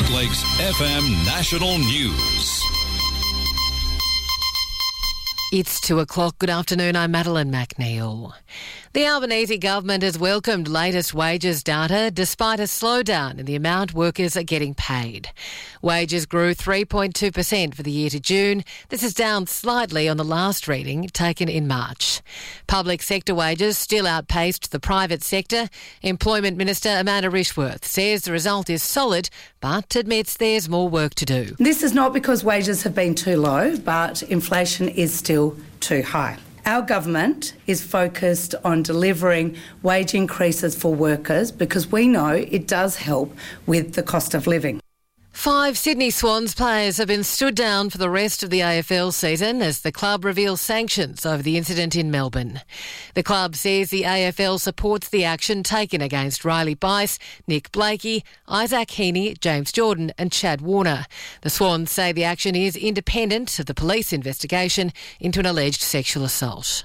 Great Lakes FM National News. It's 2:00. Good afternoon. I'm Madeline McNeil. The Albanese government has welcomed latest wages data despite a slowdown in the amount workers are getting paid. Wages grew 3.2% for the year to June. This is down slightly on the last reading taken in March. Public sector wages still outpaced the private sector. Employment Minister Amanda Rishworth says the result is solid but admits there's more work to do. This is not because wages have been too low, but inflation is still too high. Our government is focused on delivering wage increases for workers because we know it does help with the cost of living. 5 Sydney Swans players have been stood down for the rest of the AFL season as the club reveals sanctions over the incident in Melbourne. The club says the AFL supports the action taken against Riley Bice, Nick Blakey, Isaac Heaney, James Jordan and Chad Warner. The Swans say the action is independent of the police investigation into an alleged sexual assault.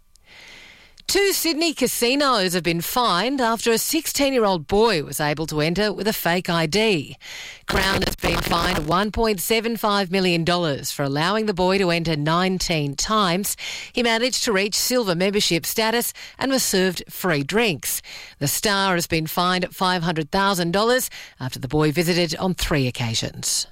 2 Sydney casinos have been fined after a 16-year-old boy was able to enter with a fake ID. Crown has been fined $1.75 million for allowing the boy to enter 19 times. He managed to reach silver membership status and was served free drinks. The Star has been fined $500,000 after the boy visited on 3 occasions.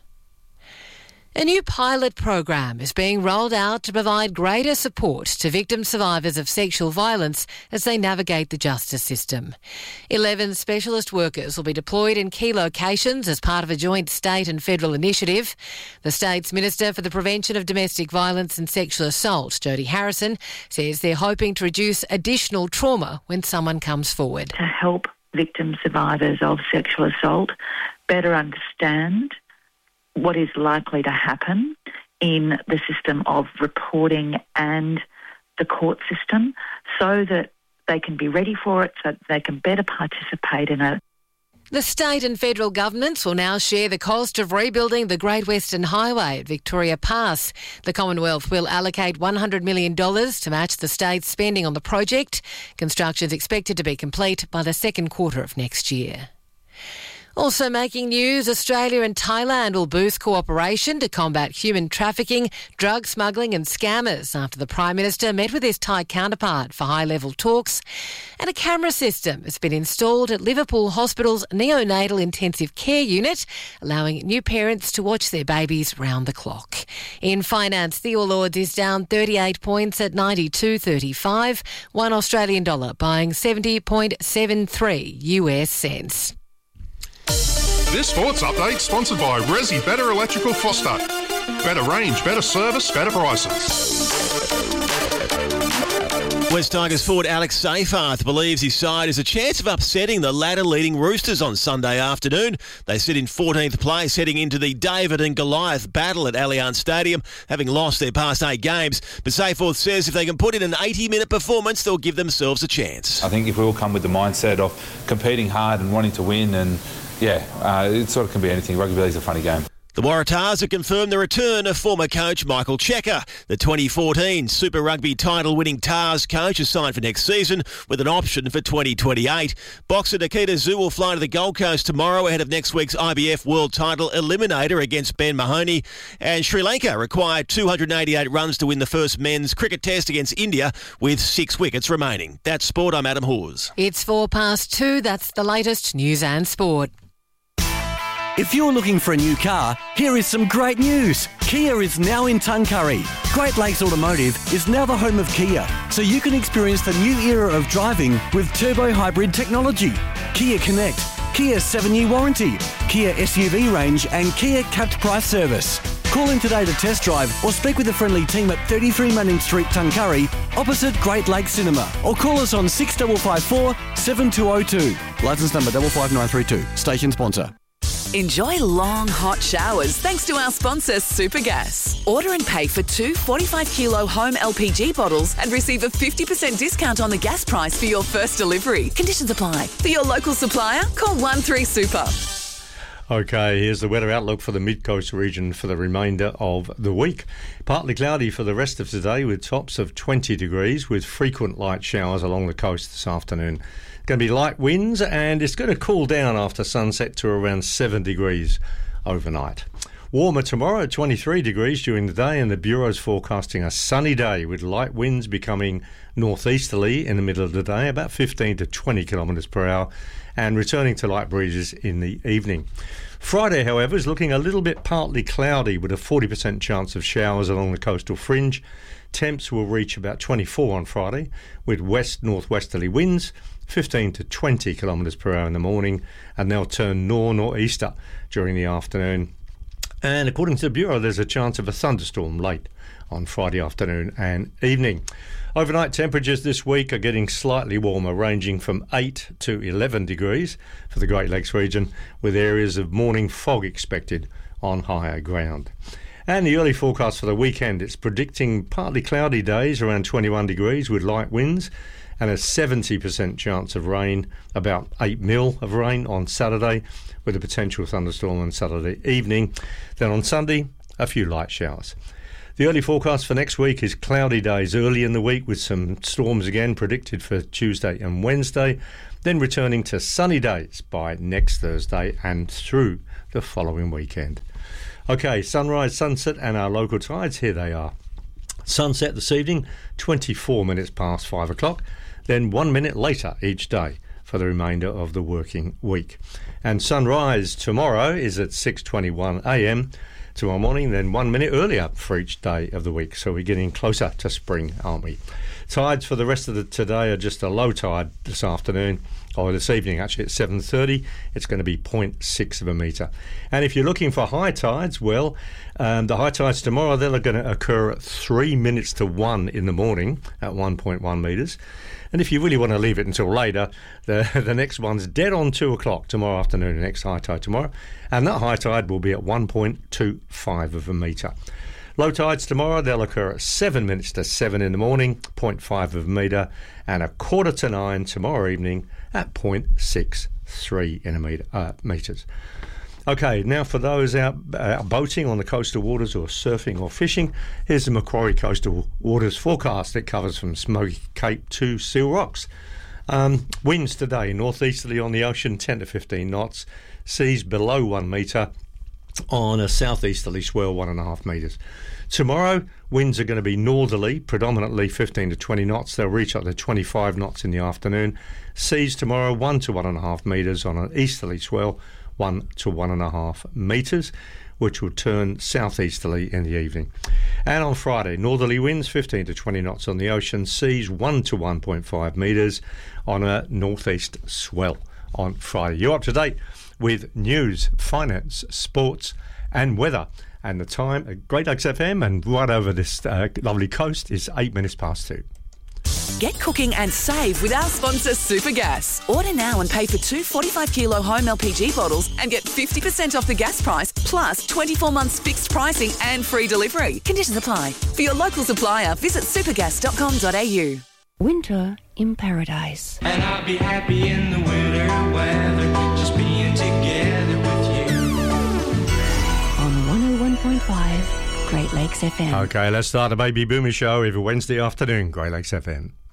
A new pilot program is being rolled out to provide greater support to victim survivors of sexual violence as they navigate the justice system. 11 specialist workers will be deployed in key locations as part of a joint state and federal initiative. The state's Minister for the Prevention of Domestic Violence and Sexual Assault, Jody Harrison, says they're hoping to reduce additional trauma when someone comes forward. To help victim survivors of sexual assault better understand what is likely to happen in the system of reporting and the court system so that they can be ready for it, so that they can better participate in it. The state and federal governments will now share the cost of rebuilding the Great Western Highway at Victoria Pass. The Commonwealth will allocate $100 million to match the state's spending on the project. Construction is expected to be complete by the second quarter of next year. Also making news, Australia and Thailand will boost cooperation to combat human trafficking, drug smuggling and scammers after the Prime Minister met with his Thai counterpart for high-level talks. And a camera system has been installed at Liverpool Hospital's neonatal intensive care unit, allowing new parents to watch their babies round the clock. In finance, the All Ords is down 38 points at 92.35, $1 Australian dollar buying 70.73 US cents. This sports update sponsored by Resi Better Electrical Foster. Better range, better service, better prices. West Tigers forward Alex Seyfarth believes his side has a chance of upsetting the ladder-leading Roosters on Sunday afternoon. They sit in 14th place heading into the David and Goliath battle at Allianz Stadium, having lost their past 8 games. But Seyfarth says if they can put in an 80-minute performance, they'll give themselves a chance. I think if we all come with the mindset of competing hard and wanting to win, and it sort of can be anything. Rugby league's a funny game. The Waratahs have confirmed the return of former coach Michael Checker. The 2014 Super Rugby title-winning Tars coach is signed for next season with an option for 2028. Boxer Nikita Tszyu will fly to the Gold Coast tomorrow ahead of next week's IBF World Title Eliminator against Ben Mahoney. And Sri Lanka required 288 runs to win the first men's cricket test against India with 6 wickets remaining. That's sport. I'm Adam Hawes. It's 2:04. That's the latest news and sport. If you're looking for a new car, here is some great news. Kia is now in Tuncurry. Great Lakes Automotive is now the home of Kia, so you can experience the new era of driving with turbo hybrid technology. Kia Connect, Kia 7-year warranty, Kia SUV range and Kia capped price service. Call in today to test drive or speak with the friendly team at 33 Manning Street, Tuncurry, opposite Great Lakes Cinema, or call us on 6554 7202. Licence number 55932. Station sponsor. Enjoy long, hot showers thanks to our sponsor, Supergas. Order and pay for 2 45-kilo home LPG bottles and receive a 50% discount on the gas price for your first delivery. Conditions apply. For your local supplier, call 13Super. Okay, here's the weather outlook for the Mid-Coast region for the remainder of the week. Partly cloudy for the rest of today with tops of 20 degrees with frequent light showers along the coast this afternoon. Going to be light winds and it's going to cool down after sunset to around 7 degrees overnight. Warmer tomorrow at 23 degrees during the day, and the Bureau's forecasting a sunny day with light winds becoming northeasterly in the middle of the day, about 15 to 20 kilometres per hour, and returning to light breezes in the evening. Friday, however, is looking a little bit partly cloudy with a 40% chance of showers along the coastal fringe. Temps will reach about 24 on Friday with west-northwesterly winds, 15 to 20 kilometres per hour in the morning, and they'll turn northeaster during the afternoon. And according to the Bureau, there's a chance of a thunderstorm late on Friday afternoon and evening. Overnight temperatures this week are getting slightly warmer, ranging from 8 to 11 degrees for the Great Lakes region, with areas of morning fog expected on higher ground. And the early forecast for the weekend, it's predicting partly cloudy days around 21 degrees with light winds and a 70% chance of rain, about 8 mil of rain on Saturday, with a potential thunderstorm on Saturday evening. Then on Sunday, a few light showers. The early forecast for next week is cloudy days early in the week with some storms again predicted for Tuesday and Wednesday, then returning to sunny days by next Thursday and through the following weekend. OK, sunrise, sunset and our local tides, here they are. Sunset this evening, 24 minutes past 5 o'clock, then 1 minute later each day for the remainder of the working week. And sunrise tomorrow is at 6:21 a.m. tomorrow morning, then 1 minute earlier for each day of the week. So we're getting closer to spring, aren't we? Tides for the rest of today are just a low tide this afternoon, or this evening actually at 7:30. It's going to be 0.6 of a metre. And if you're looking for high tides, well, the high tides tomorrow, they're going to occur at 3 minutes to 1 in the morning at 1.1 metres. And if you really want to leave it until later, the next one's dead on 2 o'clock tomorrow afternoon, the next high tide tomorrow. And that high tide will be at 1.25 of a metre. Low tides tomorrow, they'll occur at 7 minutes to 7 in the morning, 0.5 of a metre, and 8:45 tomorrow evening at 0.63 in a metres. OK, now for those out boating on the coastal waters or surfing or fishing, here's the Macquarie Coastal Waters forecast. It covers from Smoky Cape to Seal Rocks. Winds today, northeasterly on the ocean, 10 to 15 knots. Seas below 1 metre. On a southeasterly swell, 1.5 metres. Tomorrow, winds are going to be northerly, predominantly 15 to 20 knots. They'll reach up to 25 knots in the afternoon. Seas tomorrow, 1 to 1.5 metres on an easterly swell, 1 to 1.5 metres, which will turn southeasterly in the evening. And on Friday, northerly winds 15 to 20 knots on the ocean, seas 1 to 1.5 metres on a northeast swell on Friday. You're up to date with news, finance, sports and weather. And the time at Great Lakes FM and right over this lovely coast is 8 minutes past 2. Get cooking and save with our sponsor Supergas. Order now and pay for 2 45-kilo home LPG bottles and get 50% off the gas price, plus 24 months fixed pricing and free delivery. Conditions apply. For your local supplier, visit supergas.com.au. Winter in paradise. And I'll be happy in the winter weather, just being together with you. On 101.5 Great Lakes FM. OK, let's start a Baby Boomer show every Wednesday afternoon, Great Lakes FM.